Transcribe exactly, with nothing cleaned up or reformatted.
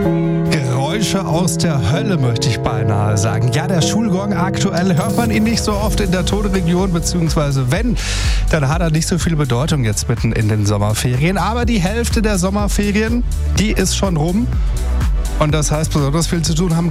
Geräusche aus der Hölle, möchte ich beinahe sagen. Ja, der Schulgong aktuell hört man ihn nicht so oft in der Tonregion, beziehungsweise wenn, dann hat er nicht so viel Bedeutung jetzt mitten in den Sommerferien. Aber die Hälfte der Sommerferien, die ist schon rum. Und das heißt, besonders viel zu tun haben